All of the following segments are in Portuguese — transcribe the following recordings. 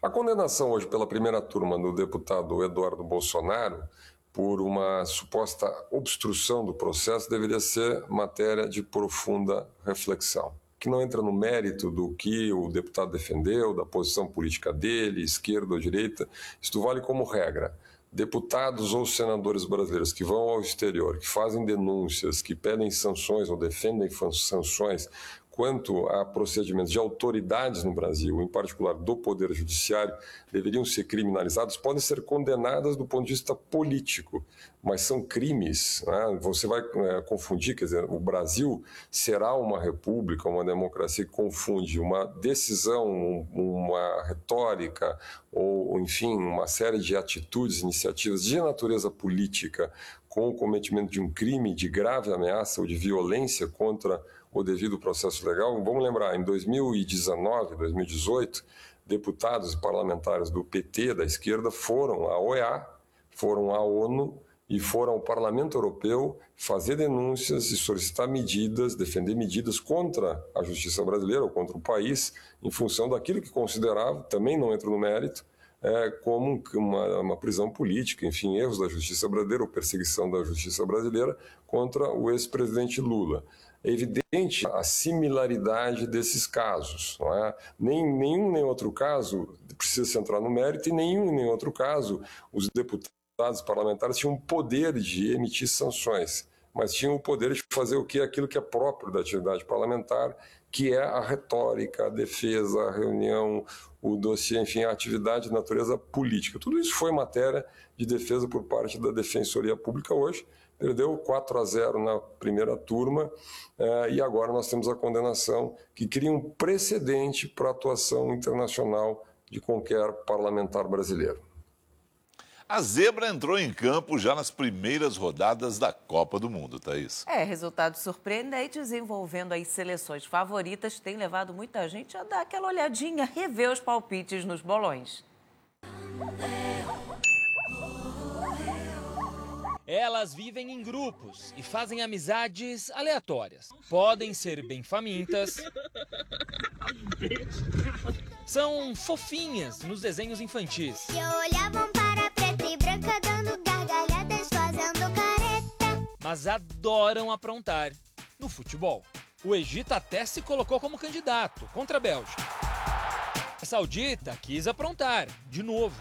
A condenação hoje pela primeira turma do deputado Eduardo Bolsonaro por uma suposta obstrução do processo deveria ser matéria de profunda reflexão, que não entra no mérito do que o deputado defendeu, da posição política dele, esquerda ou direita. Isto vale como regra. Deputados ou senadores brasileiros que vão ao exterior, que fazem denúncias, que pedem sanções ou defendem sanções quanto a procedimentos de autoridades no Brasil, em particular do Poder Judiciário, deveriam ser criminalizados, podem ser condenadas do ponto de vista político, mas são crimes, né? Você vai confundir, quer dizer, o Brasil será uma república, uma democracia que confunde uma decisão, uma retórica, ou, enfim, uma série de atitudes, iniciativas de natureza política com o cometimento de um crime de grave ameaça ou de violência contra o devido processo legal. Vamos lembrar, em 2019, 2018, deputados e parlamentares do PT, da esquerda, foram à OEA, foram à ONU e foram ao Parlamento Europeu fazer denúncias e solicitar medidas, defender medidas contra a justiça brasileira ou contra o país, em função daquilo que consideravam, também não entro no mérito, como uma prisão política, enfim, erros da justiça brasileira ou perseguição da justiça brasileira contra o ex-presidente Lula. É evidente a similaridade desses casos, não é? Nenhum nem outro caso precisa se entrar no mérito e nenhum nem outro caso os deputados parlamentares tinham o poder de emitir sanções, mas tinham o poder de fazer o que? Aquilo que é próprio da atividade parlamentar, que é a retórica, a defesa, a reunião, o dossiê, enfim, a atividade de natureza política. Tudo isso foi matéria de defesa por parte da Defensoria Pública hoje. Perdeu 4-0 na primeira turma e agora nós temos a condenação que cria um precedente para a atuação internacional de qualquer parlamentar brasileiro. A zebra entrou em campo já nas primeiras rodadas da Copa do Mundo, Thaís. Resultados surpreendentes envolvendo as seleções favoritas tem levado muita gente a dar aquela olhadinha, rever os palpites nos bolões. Elas vivem em grupos e fazem amizades aleatórias. Podem ser bem famintas. São fofinhas nos desenhos infantis. E olhavam para preta e branca dando gargalhadas, fazendo careta. Mas adoram aprontar no futebol. O Egito até se colocou como candidato contra a Bélgica. A Saudita quis aprontar de novo.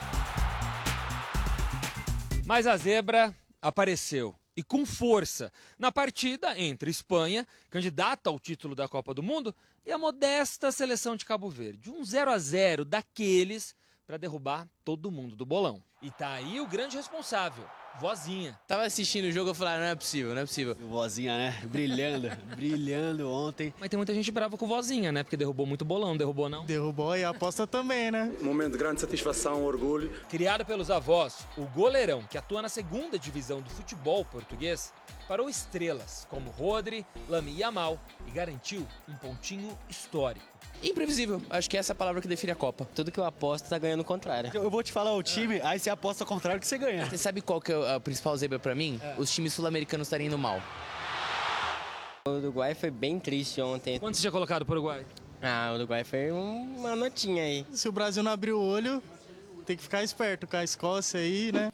Mas a zebra apareceu, e com força, na partida entre Espanha, candidata ao título da Copa do Mundo, e a modesta seleção de Cabo Verde. Um 0-0 daqueles para derrubar todo mundo do bolão. E tá aí o grande responsável, Vozinha. Tava assistindo o jogo e falei, não é possível, não é possível. Vozinha, né? Brilhando ontem. Mas tem muita gente brava com o Vozinha, né? Porque derrubou muito bolão, derrubou não? Derrubou e a aposta também, né? Momento de grande satisfação, orgulho. Criado pelos avós, o goleirão, que atua na segunda divisão do futebol português, parou estrelas como Rodri, Lamine Yamal e garantiu um pontinho histórico. Imprevisível, acho que essa é a palavra que define a Copa. Tudo que eu aposto tá ganhando o contrário. Eu vou te falar o time, aí você aposta ao contrário que você ganha. Você sabe qual que é a principal zebra pra mim? Os times sul-americanos estarem indo mal. O Uruguai foi bem triste ontem. Quanto você tinha colocado pro Uruguai? O Uruguai foi uma notinha aí. Se o Brasil não abrir o olho, tem que ficar esperto com a Escócia aí, né?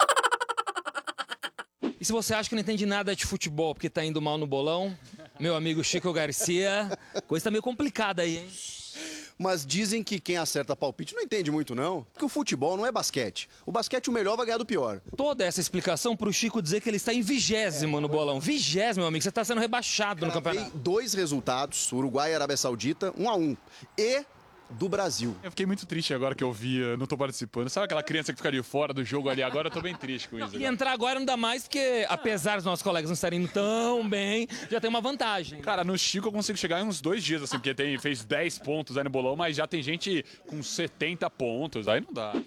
E se você acha que não entende nada de futebol porque tá indo mal no bolão, meu amigo Chico Garcia, coisa tá meio complicada aí, hein? Mas dizem que quem acerta palpite não entende muito, não. Porque o futebol não é basquete. O basquete, o melhor vai ganhar do pior. Toda essa explicação pro Chico dizer que ele está em 20º no bolão. 20º, meu amigo, você tá sendo rebaixado no campeonato. 2 resultados, Uruguai e Arábia Saudita, 1-1. E do Brasil. Eu fiquei muito triste agora que eu vi, não tô participando. Sabe aquela criança que ficaria fora do jogo ali? Agora eu tô bem triste com isso. E entrar agora não dá mais, porque apesar dos nossos colegas não estarem indo tão bem, já tem uma vantagem. Cara, no Chico eu consigo chegar em uns 2 dias, assim, porque fez 10 pontos aí no bolão, mas já tem gente com 70 pontos, aí não dá.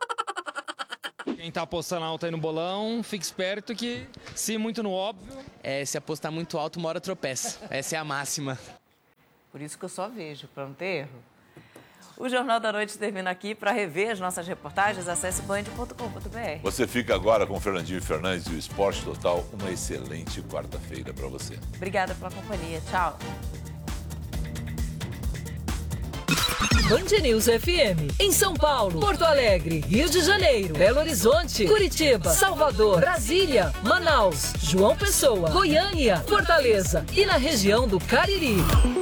Quem tá apostando alto aí no bolão, fique esperto que, se muito no óbvio... Se apostar muito alto, uma hora tropeça. Essa é a máxima. Por isso que eu só vejo, pra não ter erro. O Jornal da Noite termina aqui. Para rever as nossas reportagens, acesse band.com.br. Você fica agora com o Fernandinho Fernandes e o Esporte Total. Uma excelente quarta-feira para você. Obrigada pela companhia. Tchau. Band News FM. Em São Paulo, Porto Alegre, Rio de Janeiro, Belo Horizonte, Curitiba, Salvador, Brasília, Manaus, João Pessoa, Goiânia, Fortaleza e na região do Cariri.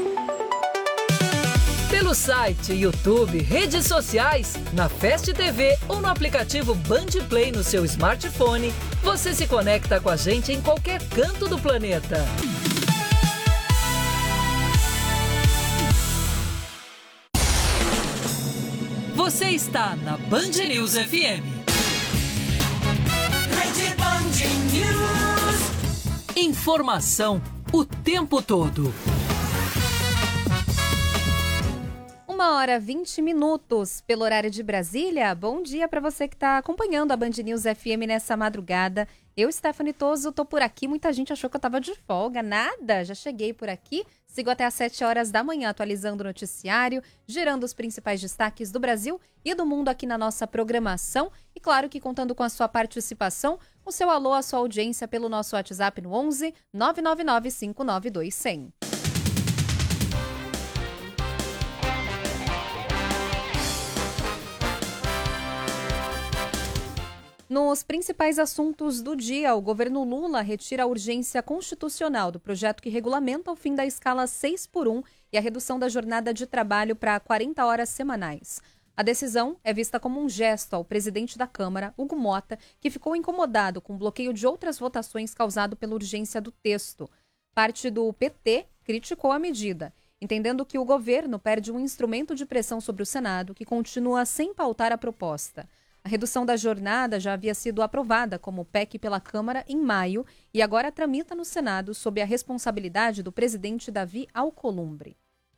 Pelo site, YouTube, redes sociais, na Fast TV ou no aplicativo Band Play no seu smartphone, você se conecta com a gente em qualquer canto do planeta. Você está na Band News FM. Rede Band News. Informação o tempo todo. 1h20 pelo horário de Brasília. Bom dia para você que está acompanhando a Band News FM nessa madrugada. Eu, Stephanie Toso, tô por aqui. Muita gente achou que eu estava de folga. Nada, já cheguei por aqui. Sigo até às 7 horas da manhã atualizando o noticiário, gerando os principais destaques do Brasil e do mundo aqui na nossa programação. E claro que contando com a sua participação, o seu alô, a sua audiência pelo nosso WhatsApp no 11 999 592 100. Nos principais assuntos do dia, o governo Lula retira a urgência constitucional do projeto que regulamenta o fim da escala 6x1 e a redução da jornada de trabalho para 40 horas semanais. A decisão é vista como um gesto ao presidente da Câmara, Hugo Mota, que ficou incomodado com o bloqueio de outras votações causado pela urgência do texto. Parte do PT criticou a medida, entendendo que o governo perde um instrumento de pressão sobre o Senado, que continua sem pautar a proposta. A redução da jornada já havia sido aprovada como PEC pela Câmara em maio e agora tramita no Senado sob a responsabilidade do presidente Davi Alcolumbre.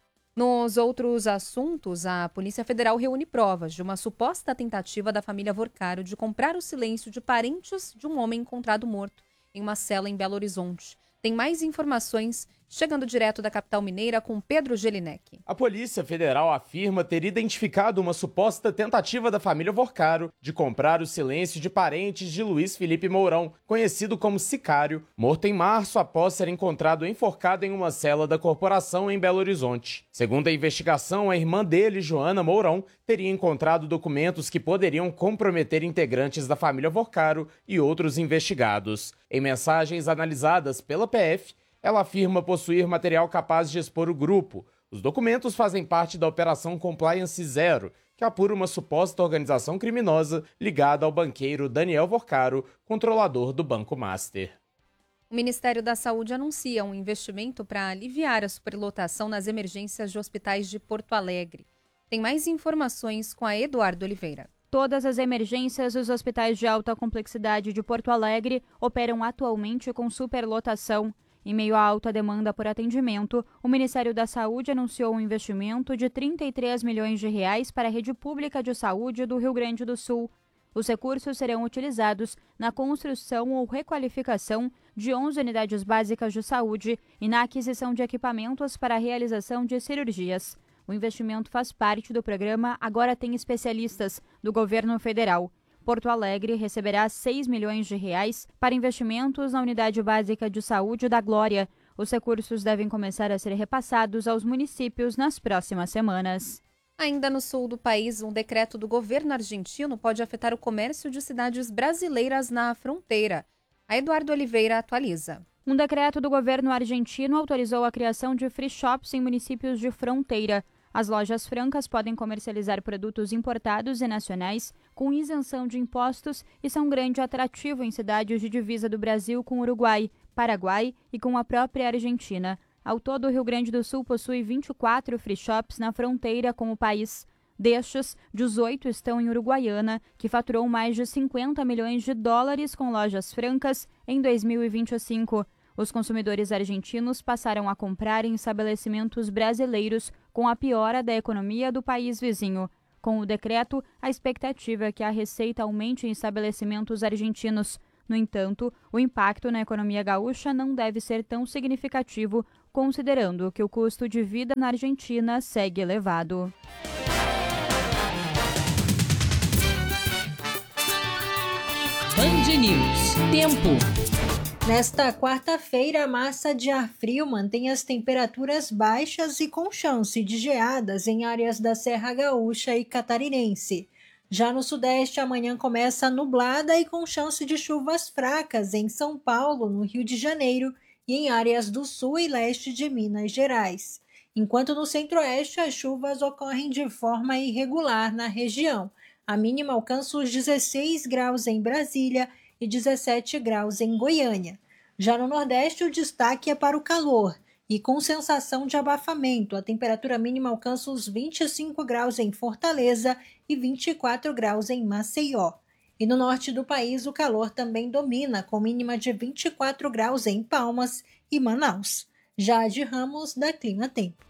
Nos outros assuntos, a Polícia Federal reúne provas de uma suposta tentativa da família Vorcaro de comprar o silêncio de parentes de um homem encontrado morto em uma cela em Belo Horizonte. Tem mais informações chegando direto da capital mineira com Pedro Gelinek. A Polícia Federal afirma ter identificado uma suposta tentativa da família Vorcaro de comprar o silêncio de parentes de Luiz Felipe Mourão, conhecido como Sicário, morto em março após ser encontrado enforcado em uma cela da corporação em Belo Horizonte. Segundo a investigação, a irmã dele, Joana Mourão, teria encontrado documentos que poderiam comprometer integrantes da família Vorcaro e outros investigados. Em mensagens analisadas pela PF, ela afirma possuir material capaz de expor o grupo. Os documentos fazem parte da Operação Compliance Zero, que apura uma suposta organização criminosa ligada ao banqueiro Daniel Vorcaro, controlador do Banco Master. O Ministério da Saúde anuncia um investimento para aliviar a superlotação nas emergências de hospitais de Porto Alegre. Tem mais informações com a Eduardo Oliveira. Todas as emergências dos hospitais de alta complexidade de Porto Alegre operam atualmente com superlotação. Em meio à alta demanda por atendimento, o Ministério da Saúde anunciou um investimento de R$ 33 milhões para a rede pública de saúde do Rio Grande do Sul. Os recursos serão utilizados na construção ou requalificação de 11 unidades básicas de saúde e na aquisição de equipamentos para a realização de cirurgias. O investimento faz parte do programa Agora Tem Especialistas, do governo federal. Porto Alegre receberá R$ 6 milhões para investimentos na Unidade Básica de Saúde da Glória. Os recursos devem começar a ser repassados aos municípios nas próximas semanas. Ainda no sul do país, um decreto do governo argentino pode afetar o comércio de cidades brasileiras na fronteira. A Eduardo Oliveira atualiza. Um decreto do governo argentino autorizou a criação de free shops em municípios de fronteira. As lojas francas podem comercializar produtos importados e nacionais com isenção de impostos e são grande atrativo em cidades de divisa do Brasil com Uruguai, Paraguai e com a própria Argentina. Ao todo, o Rio Grande do Sul possui 24 free shops na fronteira com o país. Destes, 18 estão em Uruguaiana, que faturou mais de 50 milhões de dólares com lojas francas em 2025. Os consumidores argentinos passaram a comprar em estabelecimentos brasileiros com a piora da economia do país vizinho. Com o decreto, a expectativa é que a receita aumente em estabelecimentos argentinos. No entanto, o impacto na economia gaúcha não deve ser tão significativo, considerando que o custo de vida na Argentina segue elevado. Band News. Tempo. Nesta quarta-feira, a massa de ar frio mantém as temperaturas baixas e com chance de geadas em áreas da Serra Gaúcha e Catarinense. Já no Sudeste, amanhã começa nublada e com chance de chuvas fracas em São Paulo, no Rio de Janeiro e em áreas do Sul e Leste de Minas Gerais. Enquanto no Centro-Oeste, as chuvas ocorrem de forma irregular na região. A mínima alcança os 16 graus em Brasília e 17 graus em Goiânia. Já no Nordeste, o destaque é para o calor e com sensação de abafamento. A temperatura mínima alcança os 25 graus em Fortaleza e 24 graus em Maceió. E no norte do país, o calor também domina, com mínima de 24 graus em Palmas e Manaus. Jade Ramos, da Clima Tempo.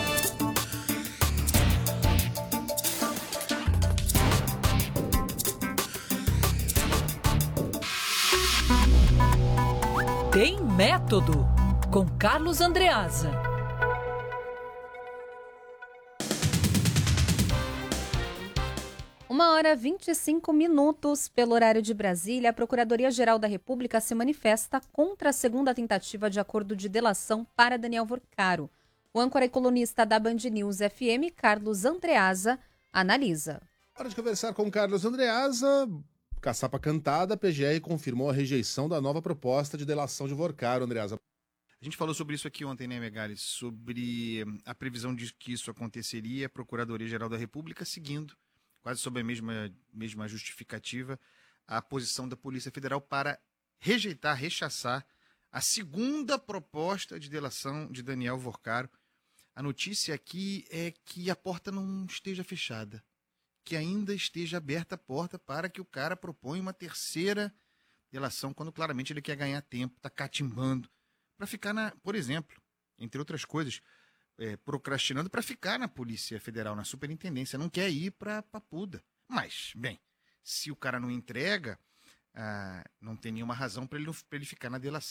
Tem Método, com Carlos Andreasa. Uma hora 25 minutos pelo horário de Brasília, a Procuradoria-Geral da República se manifesta contra a segunda tentativa de acordo de delação para Daniel Vorcaro. O âncora e colunista da Band News FM, Carlos Andreasa, analisa. Hora de conversar com Carlos Andreasa. Caçapa cantada, a PGR confirmou a rejeição da nova proposta de delação de Vorcaro, Andreasa. A gente falou sobre isso aqui ontem, né, Megali? Sobre a previsão de que isso aconteceria, a Procuradoria-Geral da República seguindo, quase sob a mesma justificativa, a posição da Polícia Federal para rechaçar a segunda proposta de delação de Daniel Vorcaro. A notícia aqui é que a porta não esteja fechada, que ainda esteja aberta a porta para que o cara proponha uma terceira delação, quando claramente ele quer ganhar tempo, está catimbando, para ficar por exemplo, entre outras coisas, procrastinando para ficar na Polícia Federal, na Superintendência, não quer ir para Papuda. Mas, bem, se o cara não entrega, não tem nenhuma razão para ele ficar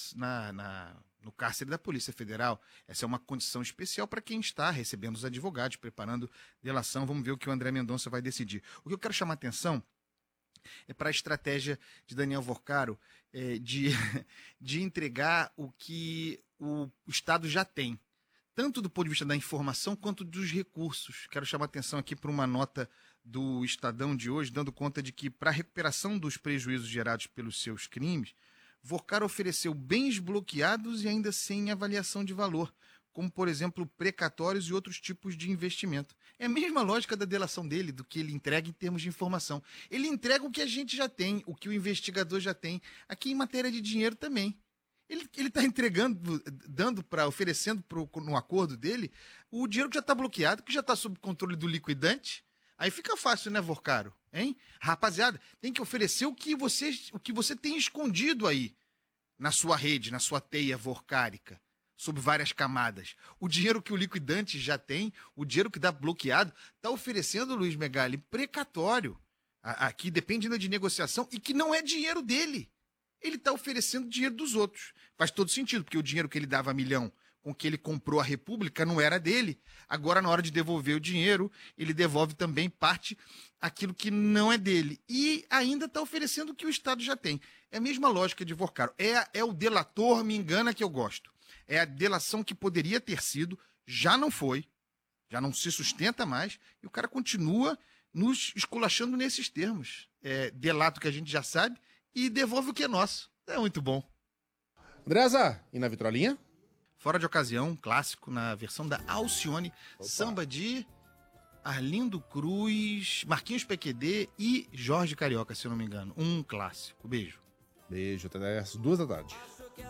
no cárcere da Polícia Federal. Essa é uma condição especial para quem está recebendo os advogados, preparando delação. Vamos ver o que o André Mendonça vai decidir. O que eu quero chamar a atenção é para a estratégia de Daniel Vorcaro de entregar o que o Estado já tem, tanto do ponto de vista da informação quanto dos recursos. Quero chamar a atenção aqui para uma nota do Estadão de hoje, dando conta de que, para a recuperação dos prejuízos gerados pelos seus crimes, Vorcaro ofereceu bens bloqueados e ainda sem avaliação de valor, como, por exemplo, precatórios e outros tipos de investimento. É a mesma lógica da delação dele, do que ele entrega em termos de informação. Ele entrega o que a gente já tem, o que o investigador já tem. Aqui em matéria de dinheiro também. Ele está entregando, oferecendo no acordo dele, o dinheiro que já está bloqueado, que já está sob controle do liquidante. Aí fica fácil, né, Vorcaro? Hein? Rapaziada, tem que oferecer o que você tem escondido aí na sua rede, na sua teia vorcárica, sob várias camadas. O dinheiro que o liquidante já tem, o dinheiro que dá bloqueado, está oferecendo, Luiz Megali, precatório. Aqui depende ainda de negociação e que não é dinheiro dele. Ele está oferecendo dinheiro dos outros. Faz todo sentido, porque o dinheiro que ele dava a milhão, com que ele comprou a República, não era dele. Agora, na hora de devolver o dinheiro, ele devolve também parte aquilo que não é dele. E ainda está oferecendo o que o Estado já tem. É a mesma lógica de Vorcaro. É o delator me engana que eu gosto. É a delação que poderia ter sido, já não foi, já não se sustenta mais, e o cara continua nos esculachando nesses termos. Delata o que a gente já sabe e devolve o que é nosso. É muito bom. Andreasa, e na vitrolinha? Fora de ocasião, clássico, na versão da Alcione, samba de Arlindo Cruz, Marquinhos PQD e Jorge Carioca, se eu não me engano. Um clássico. Beijo. Beijo, até as 2 da tarde.